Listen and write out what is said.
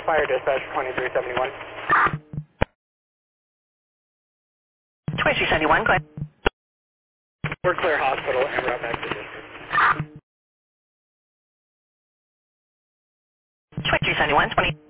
Fire Dispatch 2371. 2371, go ahead. We're clear hospital and route back to district. 2371, 20.